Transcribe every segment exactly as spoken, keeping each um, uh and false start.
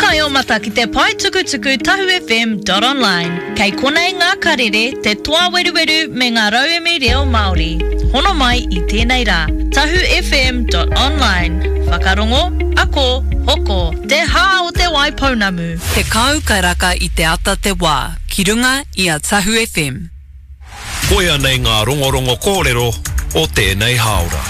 Kai o mata ki te pai tuku tuku tahu f m dot online. Kei konei ngā karere, te toa weru weru me ngā rauemi reo Māori. Hono mai I tēnei rā. tahu f m dot online. Whakarongo, ako, hoko, te hā o te wai pounamu. Te kau kai raka I te ata te wā, ki runga I a Tahu F M. Koia nei ngā rongorongo kōrero o tēnei haora.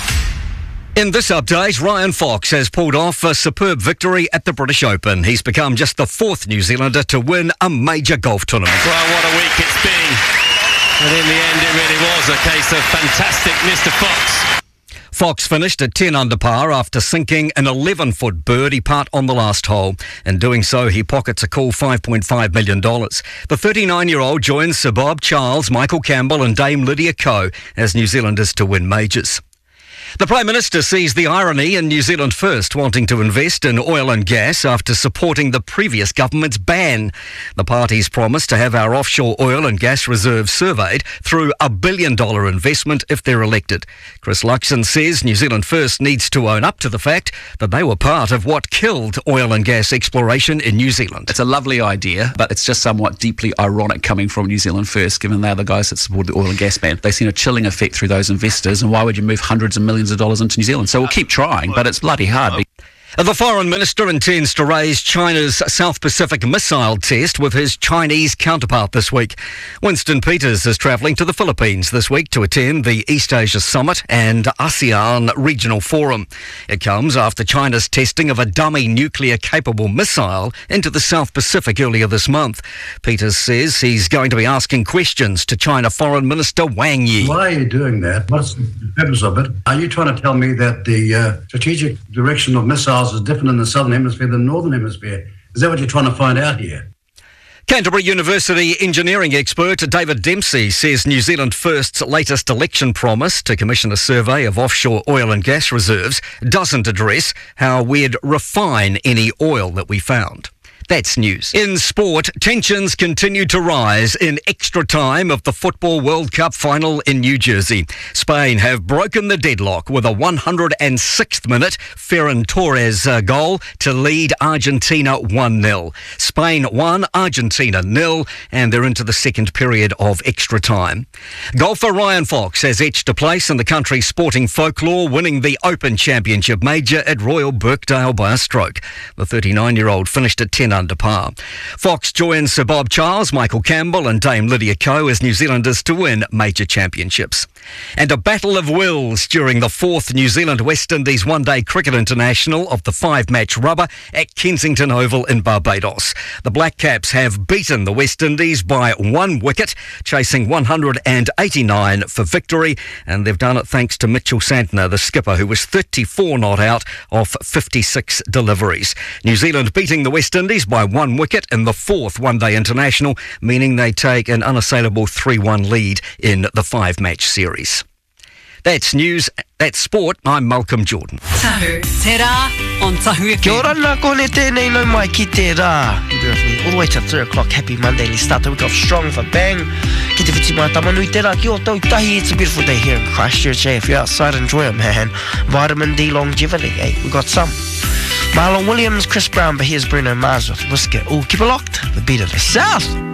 In this update, Ryan Fox has pulled off a superb victory at the British Open. He's become just the fourth New Zealander to win a major golf tournament. Well, what a week it's been. And in the end, it really was a case of fantastic Mister Fox. Fox finished at ten under par after sinking an eleven-foot birdie putt on the last hole. In doing so, he pockets a cool five point five million dollars. The thirty-nine-year-old joins Sir Bob Charles, Michael Campbell and Dame Lydia Ko as New Zealanders to win majors. The Prime Minister sees the irony in New Zealand First wanting to invest in oil and gas after supporting the previous government's ban. The party's promised to have our offshore oil and gas reserves surveyed through a billion dollar investment if they're elected. Chris Luxon says New Zealand First needs to own up to the fact that they were part of what killed oil and gas exploration in New Zealand. It's a lovely idea, but it's just somewhat deeply ironic coming from New Zealand First, given they're the guys that supported the oil and gas ban. They've seen a chilling effect through those investors, and why would you move hundreds of millions of dollars into New Zealand? So we'll keep trying, but it's bloody hard. The Foreign Minister intends to raise China's South Pacific missile test with his Chinese counterpart this week. Winston Peters is travelling to the Philippines this week to attend the East Asia Summit and ASEAN Regional Forum. It comes after China's testing of a dummy nuclear-capable missile into the South Pacific earlier this month. Peters says he's going to be asking questions to China Foreign Minister Wang Yi. Why are you doing that? What's the purpose of it? Are you trying to tell me that the uh, strategic direction of missiles is different in the southern hemisphere than the northern hemisphere? Is that what you're trying to find out here? Canterbury University engineering expert David Dempsey says New Zealand First's latest election promise to commission a survey of offshore oil and gas reserves doesn't address how we'd refine any oil that we found. That's news. In sport, tensions continue to rise in extra time of the Football World Cup final in New Jersey. Spain have broken the deadlock with a one hundred sixth minute Ferran Torres uh, goal to lead Argentina one nil. Spain won, Argentina nil, and they're into the second period of extra time. Golfer Ryan Fox has etched a place in the country's sporting folklore, winning the Open Championship major at Royal Birkdale by a stroke. The thirty-nine-year-old finished at ten under par. Fox joins Sir Bob Charles, Michael Campbell and Dame Lydia Ko as New Zealanders to win major championships. And a battle of wills during the fourth New Zealand West Indies One-Day Cricket International of the five-match rubber at Kensington Oval in Barbados. The Black Caps have beaten the West Indies by one wicket, chasing one hundred eighty-nine for victory, and they've done it thanks to Mitchell Santner, the skipper, who was thirty-four not out of fifty-six deliveries. New Zealand beating the West Indies by one wicket in the fourth One-Day International, meaning they take an unassailable three one lead in the five-match series. That's news, that's sport. I'm Malcolm Jordan. Tahu, te rā on Tahu F M. Kia ora nā kone tēnei nau mai ki te rā. You'll be with me all the way to three o'clock. Happy Monday. Let's start the week off strong for bang. Ki te whiti mai tamanui te rā ki o tau tahi. It's a beautiful day here in Christchurch. Hey, if you're outside, enjoy it, man. Vitamin D longevity, hey, we got some. Marlon Williams, Chris Brown, but here's Bruno Mars with Whisker. Oh, keep it locked. The beat of the South.